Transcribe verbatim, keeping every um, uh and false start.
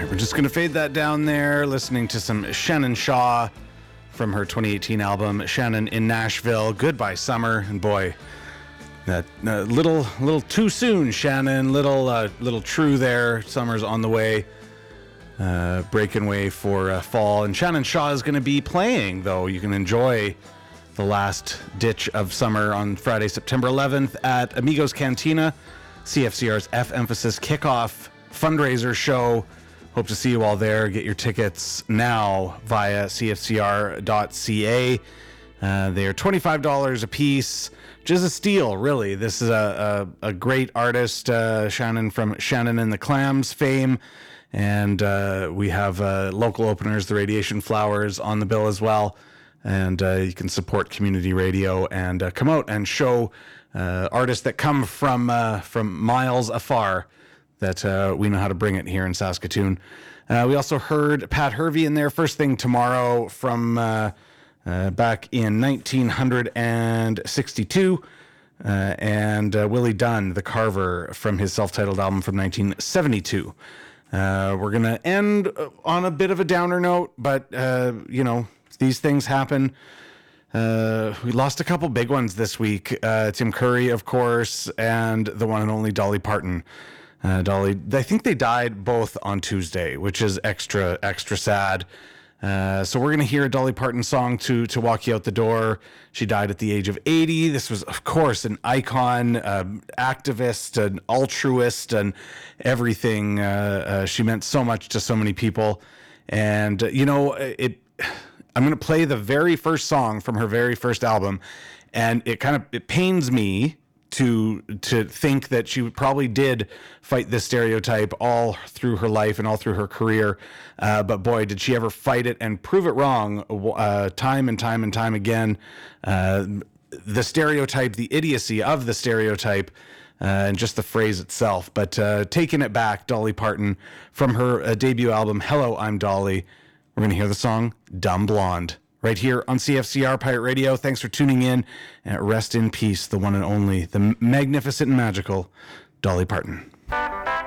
We're just going to fade that down there, listening to some Shannon Shaw from her twenty eighteen album, Shannon in Nashville, Goodbye Summer. And boy, that uh, little little too soon, Shannon, little uh, little true there. Summer's on the way, uh, breaking way for uh, fall. And Shannon Shaw is going to be playing, though. You can enjoy the last ditch of summer on Friday, September eleventh at Amigos Cantina, C F C R's F Emphasis kickoff fundraiser show. Hope to see you all there. Get your tickets now via c f c r dot c a. Uh, they are twenty-five dollars a piece, which is a steal, really. This is a, a, a great artist, uh, Shannon from Shannon and the Clams fame. And uh, we have uh, local openers, the Radiation Flowers, on the bill as well. And uh, you can support community radio and uh, come out and show uh, artists that come from uh, from miles afar that uh, we know how to bring it here in Saskatoon. Uh, we also heard Pat Hervey in there first thing tomorrow from uh, uh, back in nineteen sixty-two. Uh, and uh, Willie Dunn, the Carver, from his self-titled album from nineteen seventy-two. Uh, we're going to end on a bit of a downer note, but, uh, you know, these things happen. Uh, we lost a couple big ones this week. Uh, Tim Curry, of course, and the one and only Dolly Parton. Uh, Dolly, I think they died both on Tuesday, which is extra, extra sad. Uh, so we're going to hear a Dolly Parton song to to walk you out the door. She died at the age of eighty. This was, of course, an icon, um, activist, an altruist, and everything. Uh, uh, she meant so much to so many people. And, uh, you know, it. I'm going to play the very first song from her very first album, and it kind of it pains me to to think that she probably did fight this stereotype all through her life and all through her career. Uh, but boy, did she ever fight it and prove it wrong uh, time and time and time again. Uh, the stereotype, the idiocy of the stereotype, uh, and just the phrase itself. But uh, taking it back, Dolly Parton from her uh, debut album, Hello, I'm Dolly. We're going to hear the song Dumb Blonde right here on C F C R Pirate Radio. Thanks for tuning in, and rest in peace, the one and only, the magnificent and magical Dolly Parton.